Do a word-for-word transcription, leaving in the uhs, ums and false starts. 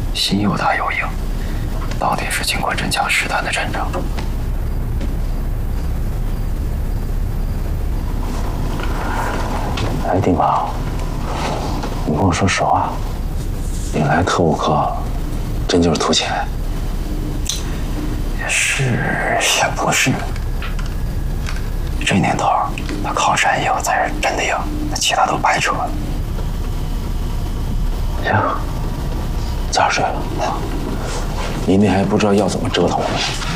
心又大又硬，到底是经过真枪实弹的战争。 哎，丁宝，你跟我说实话，你来特务科，真就是图钱？ 也是也不是。这年头，那靠山硬才是真的硬，那其他都白扯。 行，早点睡了。明天还不知道要怎么折腾我们。